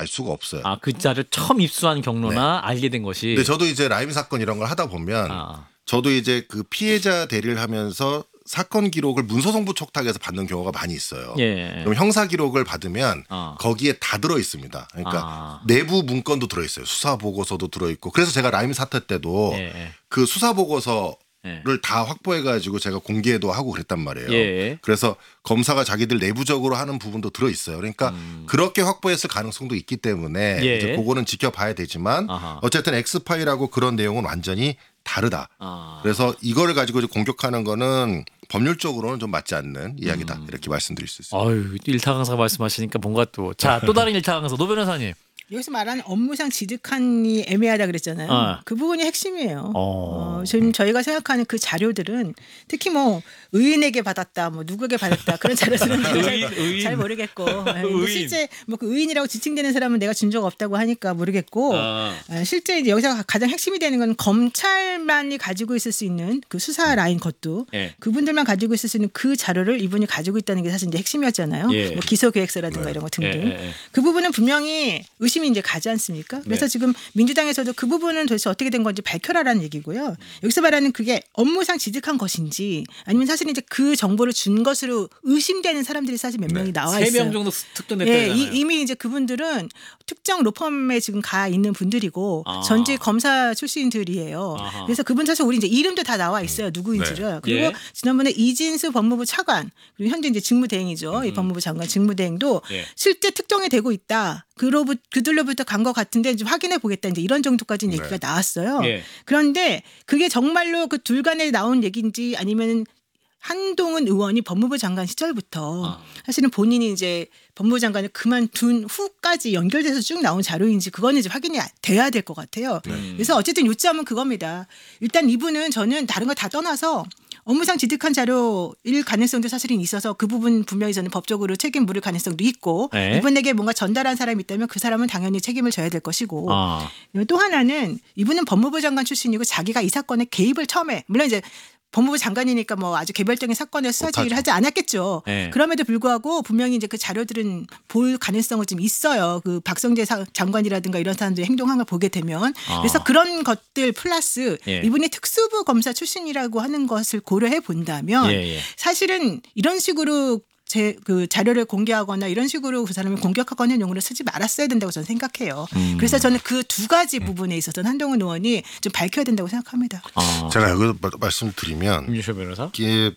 알 수가 없어요. 아, 글자를 처음 입수한 경로나 알게 된 것이. 근데 저도 이제 라임 사건 이런 걸 하다 보면 저도 이제 그 피해자 대리를 하면서 사건 기록을 문서성부 촉탁에서 받는 경우가 많이 있어요. 그럼 형사 기록을 받으면 거기에 다 들어 있습니다. 그러니까 내부 문건도 들어 있어요. 수사 보고서도 들어 있고. 그래서 제가 라임 사태 때도 그 수사 보고서 를 다 확보해가지고 제가 공개도 하고 그랬단 말이에요. 그래서 검사가 자기들 내부적으로 하는 부분도 들어 있어요. 그러니까 그렇게 확보했을 가능성도 있기 때문에 이제 그거는 지켜봐야 되지만 어쨌든 엑스파일하고 그런 내용은 완전히 다르다. 그래서 이거를 가지고 이제 공격하는 거는 법률적으로는 좀 맞지 않는 이야기다. 이렇게 말씀드릴 수 있습니다. 아유, 일타 강사 말씀하시니까 뭔가 또 다른 일타 강사 노 변호사님. 여기서 말하는 업무상 지득한이 애매하다 그랬잖아요. 그 부분이 핵심이에요. 지금 저희가 생각하는 그 자료들은 특히 뭐 의인에게 받았다, 뭐 누구에게 받았다 그런 자료들은 잘 모르겠고 실제 뭐 그 의인이라고 지칭되는 사람은 내가 준 적 없다고 하니까 모르겠고 실제 이제 여기서 가장 핵심이 되는 건 검찰만이 가지고 있을 수 있는 그 수사 라인 것도 그분들만 가지고 있을 수 있는 그 자료를 이분이 가지고 있다는 게 사실 이제 핵심이었잖아요. 뭐 기소 계획서라든가 이런 거 등등 그 부분은 분명히 의심이 이제 가지 않습니까? 그래서 지금 민주당에서도 그 부분은 도대체 어떻게 된 건지 밝혀라라는 얘기고요. 여기서 말하는 그게 업무상 지득한 것인지 아니면 사실 이제 그 정보를 준 것으로 의심되는 사람들이 사실 몇 명이 나와 있어요. 3명 정도 특정됐다잖아요. 이미 이제 그분들은 특정 로펌에 지금 가 있는 분들이고 전직 검사 출신들이에요. 그래서 그분 사실 우리 이제 이름도 다 나와 있어요. 누구인지를. 그리고 지난번에 이진수 법무부 차관 그리고 현재 이제 직무대행이죠. 이 법무부 장관 직무대행도 실제 특정이 되고 있다. 그들로부터 간 것 같은데 좀 확인해 보겠다. 이제 이런 정도까지는 얘기가 나왔어요. 그런데 그게 정말로 그 둘 간에 나온 얘기인지 아니면 한동훈 의원이 법무부 장관 시절부터 사실은 본인이 이제 법무부 장관을 그만둔 후까지 연결돼서 쭉 나온 자료인지 그거는 이제 확인이 돼야 될 것 같아요. 그래서 어쨌든 요점은 그겁니다. 일단 이분은 저는 다른 거 다 떠나서 업무상 지득한 자료일 가능성도 사실은 있어서 그 부분 분명히 저는 법적으로 책임 물을 가능성도 있고 이분에게 뭔가 전달한 사람이 있다면 그 사람은 당연히 책임을 져야 될 것이고 또 하나는 이분은 법무부 장관 출신이고 자기가 이 사건에 개입을 처음에 물론 이제 법무부 장관이니까 뭐 아주 개별적인 사건에 수사 지휘를 하지 않았겠죠. 그럼에도 불구하고 분명히 이제 그 자료들은 볼 가능성은 좀 있어요. 그 박성재 장관이라든가 이런 사람들의 행동한 걸 보게 되면. 그래서 그런 것들 플러스 이분이 특수부 검사 출신이라고 하는 것을 고려해 본다면 사실은 이런 식으로 그 자료를 공개하거나 이런 식으로 그 사람을 공격하거나 용어를 쓰지 말았어야 된다고 저는 생각해요. 그래서 저는 그 두 가지 부분에 있어서는 한동훈 의원이 좀 밝혀야 된다고 생각합니다. 제가 여기서 말씀드리면 김유ሾ 변호사? 이게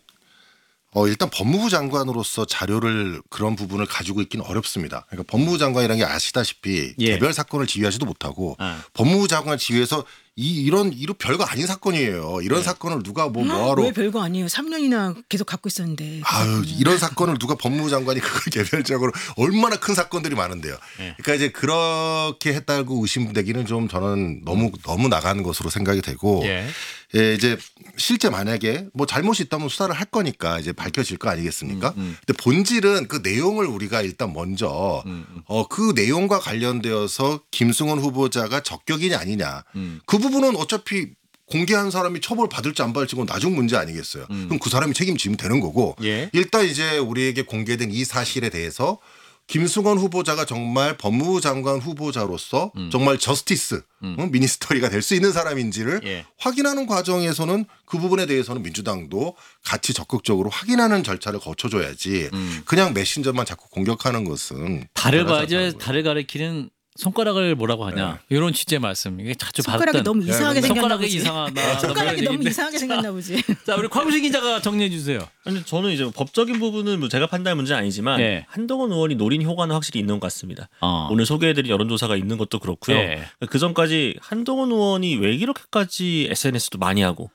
일단 법무부 장관으로서 자료를 그런 부분을 가지고 있기는 어렵습니다. 그러니까 법무부 장관이라는 게 아시다시피 개별 사건을 지휘하지도 못하고 법무부 장관 지휘에서 이런 별거 아닌 사건이에요. 이런 사건을 누가 뭐하러. 왜 별거 아니에요. 3년이나 계속 갖고 있었는데. 이런 사건을 누가 법무부 장관이 그걸 개별적으로 얼마나 큰 사건들이 많은데요. 그러니까 이제 그렇게 했다고 의심되기는 좀 저는 너무 나가는 것으로 생각이 되고 이제 실제 만약에 뭐 잘못이 있다면 수사를 할 거니까 이제 밝혀질 거 아니겠습니까? 근데 본질은 그 내용을 우리가 일단 먼저 그 내용과 관련되어서 김승원 후보자가 적격이냐 아니냐 그 부분은 어차피 공개한 사람이 처벌 받을지 안 받을지 건 나중 문제 아니겠어요. 그럼 그 사람이 책임지면 되는 거고 일단 이제 우리에게 공개된 이 사실에 대해서 김승원 후보자가 정말 법무부 장관 후보자로서 정말 저스티스 미니스터리가 될 수 있는 사람인지를 확인하는 과정에서는 그 부분에 대해서는 민주당도 같이 적극적으로 확인하는 절차를 거쳐줘야지 그냥 메신저만 자꾸 공격하는 것은 달을 가리키는 손가락을 뭐라고 하냐 이런 취지의 말씀 이게 자주 손가락이 너무 이상하게 생겼나 보지. 손가락이 너무 이상하게 생겼나 보지. 자 우리 광식 기자가 정리해 주세요. 아니 저는 이제 법적인 부분은 뭐 제가 판단할 문제는 아니지만 한동훈 의원이 노린 효과는 확실히 있는 것 같습니다. 오늘 소개해드린 여론조사가 있는 것도 그렇고요. 그 전까지 한동훈 의원이 왜 이렇게까지 SNS도 많이 하고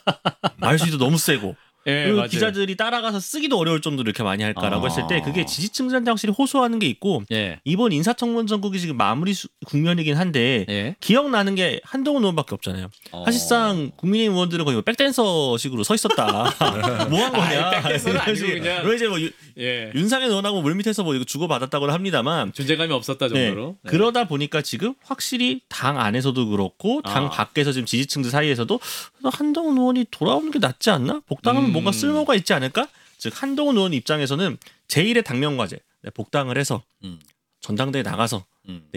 말수도 너무 세고 그리고 기자들이 따라가서 쓰기도 어려울 정도로 이렇게 많이 할까라고 했을 때 그게 지지층들한테 확실히 호소하는 게 있고 이번 인사청문 전국이 지금 마무리 국면이긴 한데 기억나는 게 한동훈 의원밖에 없잖아요. 사실상 국민의힘 의원들은 거의 뭐 백댄서식으로 서 있었다. 뭐 한 거냐. 백댄서는 아니고 그냥. 왜 이제 뭐 윤상현 의원하고 물밑에서 뭐 이거 주고받았다고 합니다만 존재감이 없었다 정도로. 그러다 보니까 지금 확실히 당 안에서도 그렇고 당 밖에서 지금 지지층들 사이에서도 한동훈 의원이 돌아오는 게 낫지 않나? 복당하면 뭔가 쓸모가 있지 않을까? 즉 한동훈 의원 입장에서는 제1의 당면과제 복당을 해서 전당대회 나가서